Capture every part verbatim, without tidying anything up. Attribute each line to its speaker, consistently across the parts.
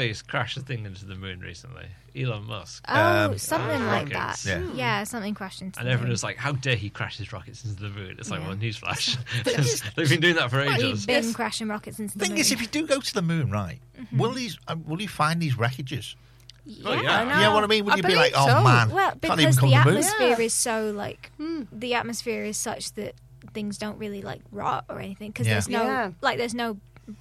Speaker 1: space crashed a thing into the moon recently? Elon Musk.
Speaker 2: Oh,
Speaker 3: Um,
Speaker 2: something
Speaker 1: uh,
Speaker 2: like that.
Speaker 1: rockets.
Speaker 2: Yeah.
Speaker 3: Yeah.
Speaker 2: something crashed into
Speaker 1: And
Speaker 2: the
Speaker 1: everyone
Speaker 2: moon.
Speaker 1: was like, how dare he crash his rockets into the moon? It's like,
Speaker 2: Yeah.
Speaker 1: well, newsflash. They've been doing that for ages.
Speaker 2: Been
Speaker 3: Yes.
Speaker 2: crashing rockets into the
Speaker 3: Thing
Speaker 2: moon.
Speaker 3: is, if you do go to the moon, right,
Speaker 2: Mm-hmm.
Speaker 3: will these uh, will you find these wreckages?
Speaker 2: yeah,
Speaker 1: Oh, yeah.
Speaker 2: I know.
Speaker 3: You know what I mean? Would
Speaker 4: I
Speaker 3: you be like,
Speaker 4: believe
Speaker 3: oh
Speaker 4: so.
Speaker 3: man,
Speaker 2: Well,
Speaker 3: can't even
Speaker 2: because
Speaker 3: come
Speaker 2: the
Speaker 3: to the moon?
Speaker 2: atmosphere
Speaker 4: Yeah.
Speaker 2: is so like the atmosphere is such that things don't really like rot or anything because
Speaker 3: Yeah.
Speaker 2: there's no
Speaker 4: Yeah.
Speaker 2: like there's no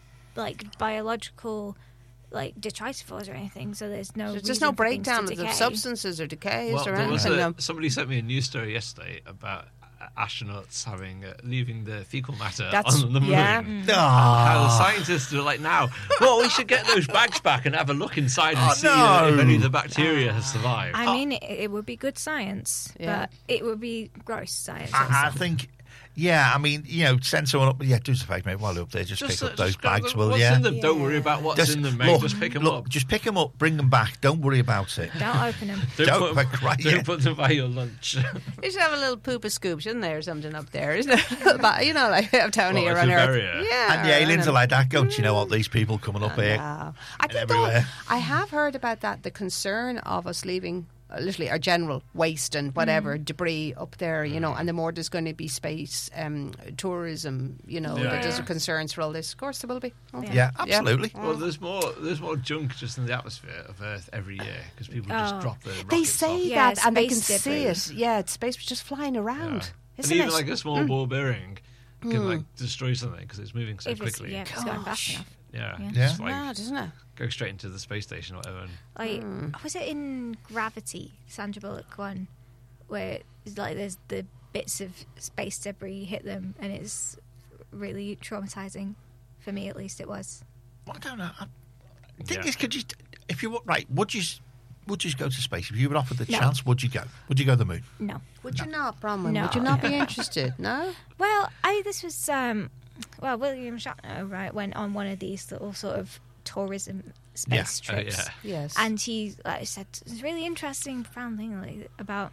Speaker 2: like biological like detritivores or anything, so there's no
Speaker 4: There's just
Speaker 2: reason
Speaker 4: no
Speaker 2: for things to
Speaker 4: breakdown of the
Speaker 2: decay.
Speaker 4: substances or decays
Speaker 1: Well,
Speaker 4: or
Speaker 1: there was
Speaker 4: anything.
Speaker 1: a,
Speaker 4: no.
Speaker 1: somebody sent me a news story yesterday about uh, astronauts having uh, leaving the fecal matter
Speaker 4: That's-
Speaker 1: on the moon.
Speaker 4: yeah.
Speaker 1: How
Speaker 3: Ah.
Speaker 1: scientists are like now, well, we should get those bags back and have a look inside and
Speaker 3: Oh,
Speaker 1: see uh, if
Speaker 3: no.
Speaker 1: any of the bacteria has survived.
Speaker 2: I mean, it, it would be good science,
Speaker 4: Yeah.
Speaker 2: but it would be gross science.
Speaker 3: I, I
Speaker 2: also.
Speaker 3: think, yeah, I mean, you know, send someone up. Yeah, do us a favour, mate. While they're up there, just, pick
Speaker 1: uh,
Speaker 3: up those
Speaker 1: grab
Speaker 3: bags,
Speaker 1: them.
Speaker 3: will
Speaker 1: What's
Speaker 3: you?
Speaker 1: in them? Don't worry
Speaker 4: Yeah.
Speaker 1: about what's
Speaker 3: Just
Speaker 1: in them, mate.
Speaker 3: look,
Speaker 1: just pick them
Speaker 3: look,
Speaker 1: up.
Speaker 3: Just pick them up, bring them back. Don't worry about it.
Speaker 2: Don't open them.
Speaker 1: Don't,
Speaker 3: Don't
Speaker 1: put,
Speaker 3: for
Speaker 1: them,
Speaker 3: Christ,
Speaker 1: don't
Speaker 3: yeah.
Speaker 1: put them by your lunch.
Speaker 4: You should have a little poopa scoop, shouldn't there, or something up there, isn't there? But, you know, like have down
Speaker 1: What,
Speaker 4: here
Speaker 1: like
Speaker 4: on
Speaker 1: a
Speaker 4: Earth.
Speaker 1: barrier?
Speaker 4: Yeah.
Speaker 3: And the aliens
Speaker 4: or-
Speaker 3: are like that. Go, do you know what? These people coming up here.
Speaker 4: No. I
Speaker 3: and
Speaker 4: think though,
Speaker 3: everywhere.
Speaker 4: I have heard about that, the concern of us leaving uh, literally our general waste and whatever debris up there, you know, and the more there's going to be space um, tourism, you know,
Speaker 1: Yeah,
Speaker 4: that there's
Speaker 1: yeah.
Speaker 4: concerns for all this. Of course there will be. Oh.
Speaker 3: Yeah, absolutely.
Speaker 1: Well, there's more. There's more junk just in the atmosphere of Earth every year because people just
Speaker 2: Oh.
Speaker 1: drop their rockets
Speaker 4: They say
Speaker 1: off.
Speaker 2: Yeah,
Speaker 4: that and they can
Speaker 2: space
Speaker 4: see
Speaker 2: debris.
Speaker 4: it. Yeah, it's space just flying
Speaker 1: Yeah.
Speaker 4: around.
Speaker 1: And
Speaker 4: Isn't
Speaker 1: even
Speaker 4: it?
Speaker 1: like a small ball bearing can like destroy something because it's moving so
Speaker 2: If it's,
Speaker 1: quickly.
Speaker 2: yeah, if it's going fast
Speaker 4: Gosh.
Speaker 2: enough.
Speaker 1: Yeah,
Speaker 2: Yeah.
Speaker 3: Yeah.
Speaker 1: Just like
Speaker 4: Mad, isn't it?
Speaker 1: go straight into the space station or whatever. And
Speaker 2: Like, was it in Gravity, Sandra Bullock one, where it's like there's the bits of space debris hit them, and it's really traumatizing. For me, at least, it was.
Speaker 3: I don't know. I think
Speaker 1: Yeah.
Speaker 3: this could just, if you were- right, would you would you go to space if you were offered the
Speaker 2: No.
Speaker 3: chance? Would you go? Would you go to the moon?
Speaker 2: No.
Speaker 4: Would you not, Bronwyn?
Speaker 2: No.
Speaker 4: Would you not be interested? No?
Speaker 2: Well, I this was um, well, William Shatner, right, went on one of these little sort of tourism space
Speaker 1: Yeah. Oh,
Speaker 2: trips,
Speaker 1: yeah.
Speaker 4: Yes.
Speaker 2: and he like said it's a really interesting, profound thing like about.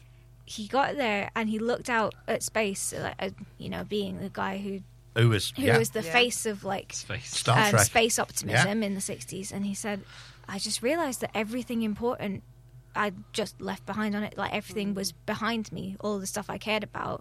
Speaker 2: He got there and he looked out at space, like uh, you know, being the guy who
Speaker 3: Who was?
Speaker 2: who
Speaker 3: yeah.
Speaker 2: was the
Speaker 4: Yeah.
Speaker 2: face of like
Speaker 1: space.
Speaker 3: Star
Speaker 2: um,
Speaker 3: Trek.
Speaker 2: space optimism in the sixties, and he said, "I just realised that everything important I just left behind on it. Like everything was behind me, all the stuff I cared about."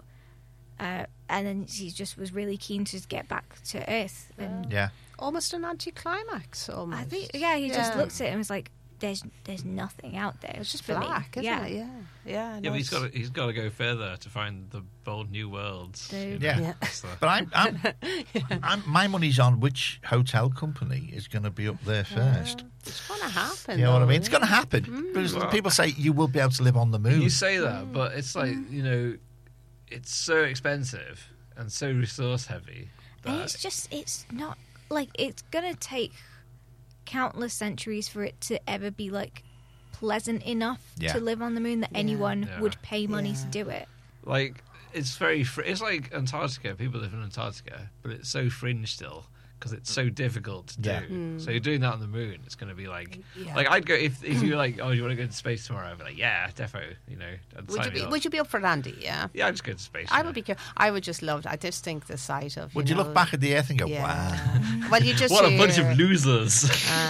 Speaker 2: Uh, and then he just was really keen to just get back to Earth. And
Speaker 3: Yeah.
Speaker 4: Almost an anticlimax, almost.
Speaker 2: I think, yeah, he just
Speaker 4: Yeah.
Speaker 2: looked at it and was like, "There's, there's nothing out there.
Speaker 4: It's just
Speaker 2: for me."
Speaker 4: black, isn't
Speaker 2: yeah.
Speaker 4: it? Yeah. Yeah.
Speaker 1: Yeah,
Speaker 4: no,
Speaker 1: but he's
Speaker 4: it's-
Speaker 1: got to, he's got to go further to find the bold new worlds.
Speaker 2: The-
Speaker 1: you know,
Speaker 3: Yeah.
Speaker 4: Yeah.
Speaker 1: that's the-
Speaker 3: But I'm, I'm, I'm, my money's on which hotel company is going to be up there first.
Speaker 4: It's going to happen.
Speaker 3: You know what I
Speaker 4: though,
Speaker 3: mean? It's
Speaker 4: yeah.
Speaker 3: going to happen. Because
Speaker 1: Well-
Speaker 3: people say you will be able to live on the moon.
Speaker 1: You say that, but it's like you know, it's so expensive and so resource heavy.
Speaker 2: And
Speaker 1: That
Speaker 2: it's just, it's not like it's gonna take countless centuries for it to ever be like pleasant enough
Speaker 3: Yeah.
Speaker 2: to live on the moon that anyone
Speaker 1: Yeah.
Speaker 2: would pay money
Speaker 4: Yeah.
Speaker 2: to do it.
Speaker 1: like it's very fr- it's like Antarctica. People live in Antarctica, but it's so fringe still because it's so difficult to do.
Speaker 3: Yeah.
Speaker 1: So you're doing that on the moon. It's going to be like
Speaker 4: Yeah.
Speaker 1: like I'd go if if you're like, oh, you want to go to space tomorrow? I'd be like, yeah, defo. You know, I'd
Speaker 4: Would
Speaker 1: sign
Speaker 4: you,
Speaker 1: me
Speaker 4: be,
Speaker 1: up.
Speaker 4: would you be up for Andy? Yeah.
Speaker 1: Yeah, I'd just go to space.
Speaker 4: I
Speaker 1: you
Speaker 4: would
Speaker 1: know.
Speaker 4: be. cur- I would just love. I just think the sight of.
Speaker 3: Would you
Speaker 4: know,
Speaker 3: look back at the Earth and go,
Speaker 4: yeah.
Speaker 3: wow?
Speaker 4: Well, you just.
Speaker 1: What a bunch
Speaker 4: hear,
Speaker 1: of losers!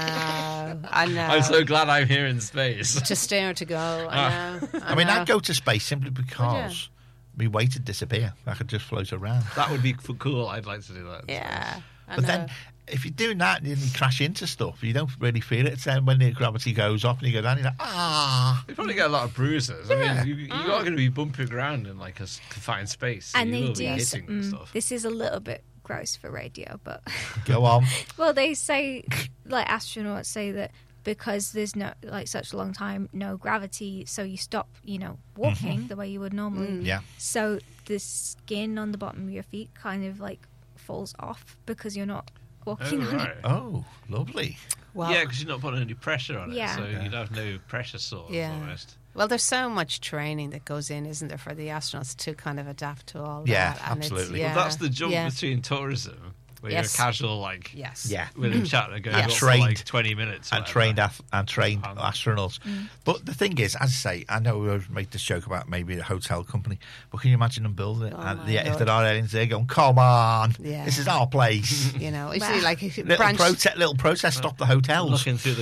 Speaker 4: Uh, I know.
Speaker 1: I'm so glad I'm here in space.
Speaker 4: Just dare to go. I know. I,
Speaker 3: I mean,
Speaker 4: know.
Speaker 3: I'd go to space simply because my weight would disappear. I could just float around.
Speaker 1: That would be f- cool. I'd like to do that.
Speaker 4: Yeah. I
Speaker 3: But
Speaker 4: know.
Speaker 3: then, if you're doing that and you crash into stuff, you don't really feel it. Then when the gravity goes up and you go down, you're like, ah.
Speaker 1: You probably get a lot of bruises. I
Speaker 3: Yeah.
Speaker 1: mean, you, you are going to be bumping around in like a s- confined space. So
Speaker 2: and
Speaker 1: you
Speaker 2: they
Speaker 1: will
Speaker 2: do.
Speaker 1: be
Speaker 2: s-
Speaker 1: hitting
Speaker 2: mm,
Speaker 1: stuff.
Speaker 2: this is a little bit gross for radio, but
Speaker 3: Go on.
Speaker 2: well, they say like astronauts say that because there's no like such a long time, no gravity, so you stop, you know, walking the way you would normally.
Speaker 3: Yeah.
Speaker 2: So the skin on the bottom of your feet kind of like falls off because you're not walking
Speaker 1: Oh,
Speaker 2: on
Speaker 1: right.
Speaker 2: it.
Speaker 3: Oh, lovely.
Speaker 4: Well,
Speaker 1: yeah, because you're not putting any pressure on it,
Speaker 2: Yeah.
Speaker 1: so
Speaker 3: Yeah.
Speaker 1: you'd have no pressure sores
Speaker 4: Yeah.
Speaker 1: almost.
Speaker 4: well, there's so much training that goes in, isn't there, for the astronauts to kind of adapt to all
Speaker 3: Yeah,
Speaker 4: that? And it's-
Speaker 3: absolutely.
Speaker 4: yeah,
Speaker 1: Well, that's the jump
Speaker 4: yeah.
Speaker 1: between tourism, where
Speaker 4: Yes.
Speaker 1: you're a casual, like,
Speaker 4: Yes.
Speaker 3: Yeah.
Speaker 1: William Shatner going
Speaker 3: Yeah.
Speaker 1: up
Speaker 3: Trained.
Speaker 1: for like twenty minutes. or
Speaker 3: And
Speaker 1: whatever.
Speaker 3: trained af- and trained
Speaker 1: Um,
Speaker 3: astronauts. But the thing is, as I say, I know we made this joke about maybe a hotel company, but can you imagine them building it?
Speaker 4: Oh
Speaker 3: and
Speaker 4: my
Speaker 3: the, if
Speaker 4: God.
Speaker 3: there are aliens there going, come on,
Speaker 4: Yeah.
Speaker 3: this is our place.
Speaker 4: You know, it's really like a
Speaker 3: little,
Speaker 4: branch.
Speaker 3: prote- little protest stop the hotels.
Speaker 1: Looking through the